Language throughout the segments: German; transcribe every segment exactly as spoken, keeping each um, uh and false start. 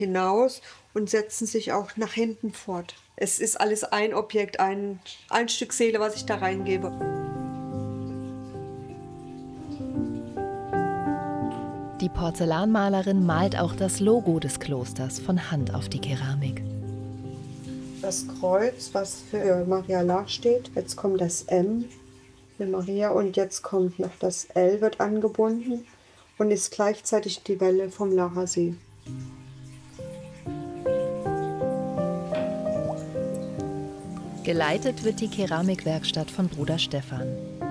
hinaus und setzen sich auch nach hinten fort. Es ist alles ein Objekt, ein, ein Stück Seele, was ich da reingebe. Die Porzellanmalerin malt auch das Logo des Klosters von Hand auf die Keramik. Das Kreuz, was für Maria La steht. Jetzt kommt das M für Maria und jetzt kommt noch das L, wird angebunden und ist gleichzeitig die Welle vom Lacher See. Geleitet wird die Keramikwerkstatt von Bruder Stefan.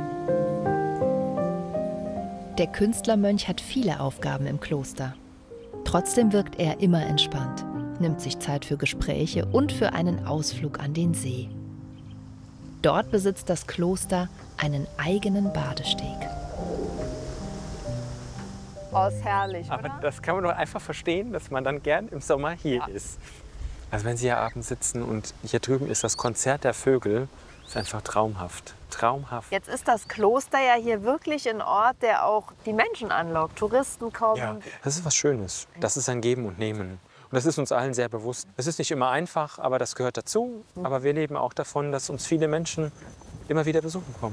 Der Künstlermönch hat viele Aufgaben im Kloster. Trotzdem wirkt er immer entspannt, nimmt sich Zeit für Gespräche und für einen Ausflug an den See. Dort besitzt das Kloster einen eigenen Badesteg. Oh, ist herrlich, oder? Aber das kann man doch einfach verstehen, dass man dann gern im Sommer hier ja. ist. Also wenn Sie hier abends sitzen und hier drüben ist das Konzert der Vögel, ist einfach traumhaft. Traumhaft. Jetzt ist das Kloster ja hier wirklich ein Ort, der auch die Menschen anlockt. Touristen kommen. Ja, das ist was Schönes. Das ist ein Geben und Nehmen. Und das ist uns allen sehr bewusst. Es ist nicht immer einfach, aber das gehört dazu. Aber wir leben auch davon, dass uns viele Menschen immer wieder besuchen kommen.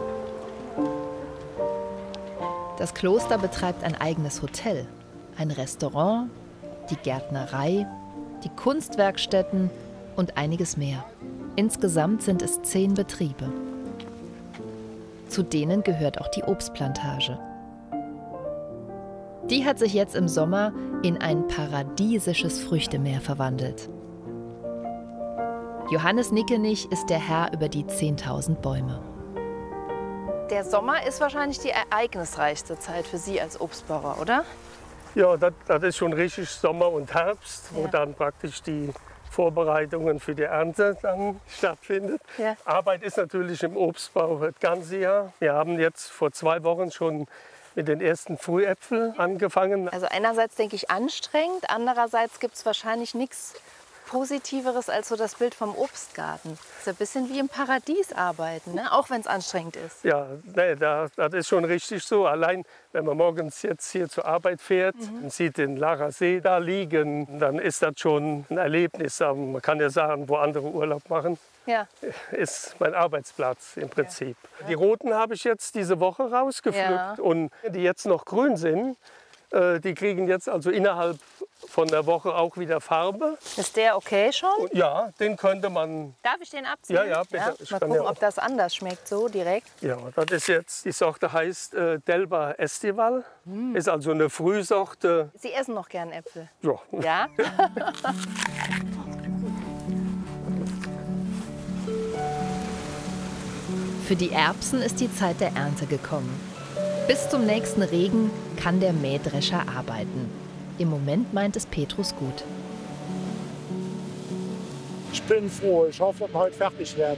Das Kloster betreibt ein eigenes Hotel, ein Restaurant, die Gärtnerei, die Kunstwerkstätten und einiges mehr. Insgesamt sind es zehn Betriebe. Zu denen gehört auch die Obstplantage. Die hat sich jetzt im Sommer in ein paradiesisches Früchtemeer verwandelt. Johannes Nickenich ist der Herr über die zehntausend Bäume. Der Sommer ist wahrscheinlich die ereignisreichste Zeit für Sie als Obstbauer, oder? Ja, das, das ist schon richtig Sommer und Herbst, ja. wo dann praktisch die Vorbereitungen für die Ernte dann stattfindet. Ja. Arbeit ist natürlich im Obstbau das ganze Jahr. Wir haben jetzt vor zwei Wochen schon mit den ersten Frühäpfeln angefangen. Also einerseits denke ich anstrengend, andererseits gibt es wahrscheinlich nichts Positiveres als so das Bild vom Obstgarten. Das ist ein bisschen wie im Paradies arbeiten, ne? Auch wenn es anstrengend ist. Ja, nee, das, das ist schon richtig so. Allein wenn man morgens jetzt hier zur Arbeit fährt mhm. und sieht den Lacher See da liegen, dann ist das schon ein Erlebnis. Aber man kann ja sagen, wo andere Urlaub machen, ja. ist mein Arbeitsplatz im Prinzip. Ja. Die roten habe ich jetzt diese Woche rausgepflückt ja. und die jetzt noch grün sind, die kriegen jetzt also innerhalb von der Woche auch wieder Farbe. Ist der okay schon? Und ja, den könnte man... Darf ich den abziehen? Ja, ja, bitte. Ja? Ich Mal kann gucken, ja ob das anders schmeckt, so direkt. Ja, das ist jetzt, die Sorte heißt äh, Delba Estival. Mm. Ist also eine Frühsorte. Sie essen noch gern Äpfel? Ja. Ja? Für die Erbsen ist die Zeit der Ernte gekommen. Bis zum nächsten Regen kann der Mähdrescher arbeiten. Im Moment meint es Petrus gut. Ich bin froh. Ich hoffe, dass wir heute fertig werden.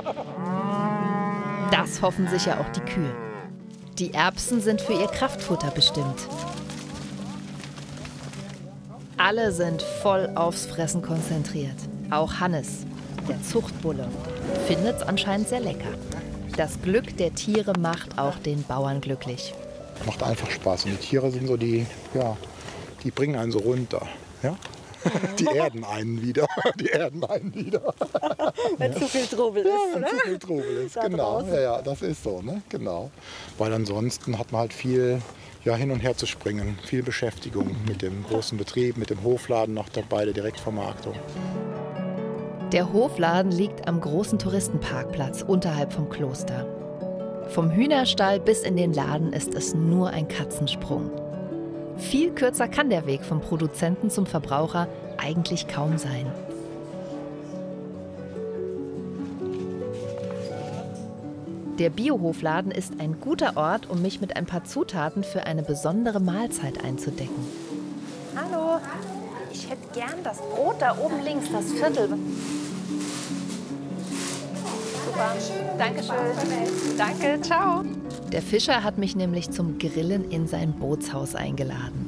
Das hoffen sicher auch die Kühe. Die Erbsen sind für ihr Kraftfutter bestimmt. Alle sind voll aufs Fressen konzentriert. Auch Hannes, der Zuchtbulle, findet es anscheinend sehr lecker. Das Glück der Tiere macht auch den Bauern glücklich. Macht einfach Spaß. Und die Tiere sind so die, ja, die bringen einen so runter. Ja? Die erden einen wieder. Die erden einen wieder. Wenn ja. zu viel Trubel ist, ja, wenn ne? zu viel Trubel ist, Da genau. draußen. Ja, ja, das ist so, ne? Genau. Weil ansonsten hat man halt viel ja, hin und her zu springen. Viel Beschäftigung mit dem großen Betrieb, mit dem Hofladen noch dabei, der Direktvermarktung. Der Hofladen liegt am großen Touristenparkplatz unterhalb vom Kloster. Vom Hühnerstall bis in den Laden ist es nur ein Katzensprung. Viel kürzer kann der Weg vom Produzenten zum Verbraucher eigentlich kaum sein. Der Biohofladen ist ein guter Ort, um mich mit ein paar Zutaten für eine besondere Mahlzeit einzudecken. Hallo. Ich hätte gern das Brot da oben links, das Viertel. Super. Dankeschön. Danke, ciao. Der Fischer hat mich nämlich zum Grillen in sein Bootshaus eingeladen.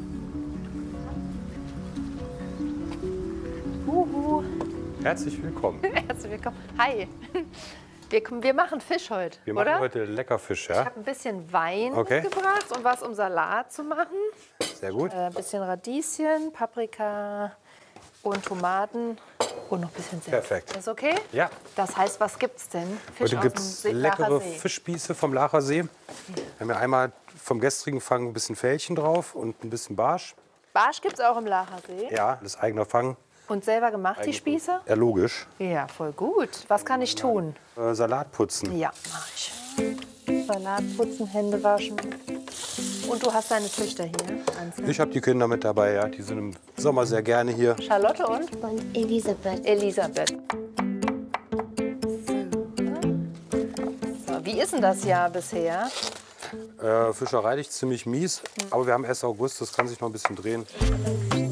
Huhu. Herzlich willkommen. Herzlich willkommen. Hi. Wir, wir machen Fisch heute, Wir oder? machen heute lecker Fisch, Ich ja? habe ein bisschen Wein Okay. mitgebracht und was, um Salat zu machen. Sehr gut. Ein äh, bisschen Radieschen, Paprika, und Tomaten und noch ein bisschen Senf. Perfekt. Ist okay? Ja. Das heißt, was gibt's denn? Fisch Heute aus gibt dem es See- leckere Lacher See. Fischspieße vom Lacher See. Wir haben ja einmal vom gestrigen Fang ein bisschen Fällchen drauf und ein bisschen Barsch. Barsch gibt's auch im Lacher See. Ja, das ist eigener Fang. Und selber gemacht, die Spieße? Ja, logisch. Ja, voll gut. Was kann ich tun? Äh, Salat putzen. Ja, mach ich. Salat putzen, Hände waschen. Und du hast deine Töchter hier? Einzeln. Ich habe die Kinder mit dabei, ja. Die sind im Sommer sehr gerne hier. Charlotte und? Und Elisabeth. Elisabeth. So, wie ist denn das Jahr bisher? Äh, Fischerei liegt ziemlich mies, aber wir haben erst August, das kann sich noch ein bisschen drehen.